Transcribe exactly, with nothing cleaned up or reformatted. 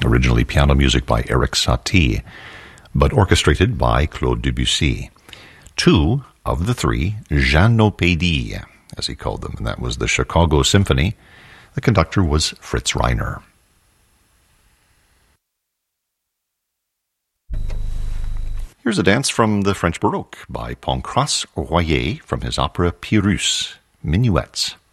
originally piano music by Erik Satie, but orchestrated by Claude Debussy. Two of the three Jeannopédies, as he called them, and that was the Chicago Symphony. The conductor was Fritz Reiner. Here's a dance from the French Baroque by Pancrace Royer from his opera Pyrrhus, Minuets.